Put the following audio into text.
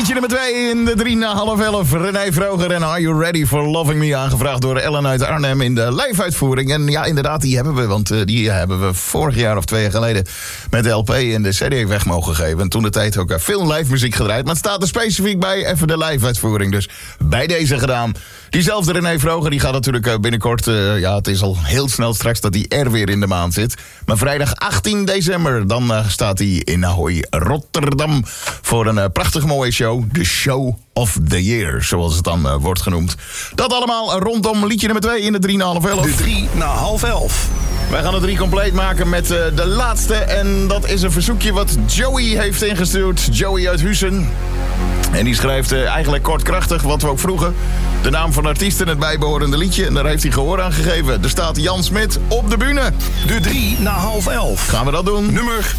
Liedje nummer 2 in de 3 na half 11. René Vroger en Are You Ready for Loving Me? Aangevraagd door Ellen uit Arnhem in de live-uitvoering. En ja, inderdaad, die hebben we. Want die hebben we vorig jaar of 2 jaar geleden met de LP en de CD weg mogen geven. En toen de tijd ook veel live muziek gedraaid. Maar het staat er specifiek bij, even de live-uitvoering. Dus bij deze gedaan. Diezelfde René Vroger, die gaat natuurlijk binnenkort... het is al heel snel straks dat hij er weer in de maand zit. Maar vrijdag 18 december, dan staat hij in Ahoy, Rotterdam... voor een prachtig mooie show. De Show of the Year, zoals het dan wordt genoemd. Dat allemaal rondom liedje nummer 2 in de 3 na half 11. De 3 na half 11. Wij gaan het 3 compleet maken met de laatste. En dat is een verzoekje wat Joey heeft ingestuurd. Joey uit Huissen. En die schrijft eigenlijk kortkrachtig wat we ook vroegen. De naam van de artiest en het bijbehorende liedje. En daar heeft hij gehoor aan gegeven. Er staat Jan Smit op de bühne. De 3 na half 11. Gaan we dat doen? Nummer